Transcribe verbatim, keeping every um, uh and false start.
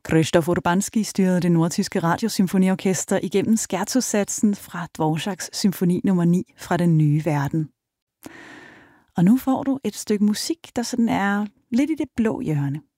Krzysztof Urbanski styrede det nordtyske radiosymfoniorkester igennem scherzo-satsen fra Dvoraks symfoni nummer ni fra Den nye verden. Og nu får du et stykke musik, der sådan er lidt i det blå hjørne.